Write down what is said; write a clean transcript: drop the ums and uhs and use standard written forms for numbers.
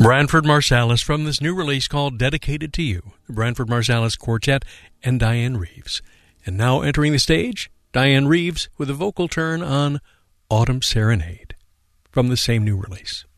Branford Marsalis from this new release called Dedicated to You, the Branford Marsalis Quartet and Diane Reeves. And now entering the stage, Diane Reeves with a vocal turn on Autumn Serenade from the same new release.